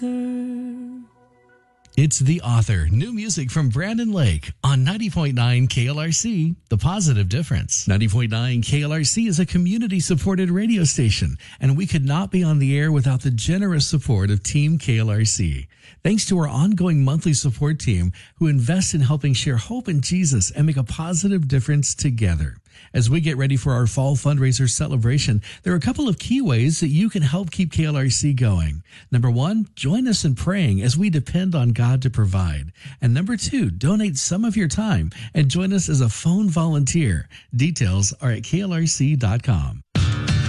It's The Author, new music from Brandon Lake on 90.9 KLRC, The Positive Difference. 90.9 KLRC is a community-supported radio station, and we could not be on the air without the generous support of Team KLRC. Thanks to our ongoing monthly support team who invest in helping share hope in Jesus and make a positive difference together. As we get ready for our fall fundraiser celebration, there are a couple of key ways that you can help keep KLRC going. Number one, join us in praying as we depend on God to provide. And number two, donate some of your time and join us as a phone volunteer. Details are at klrc.com.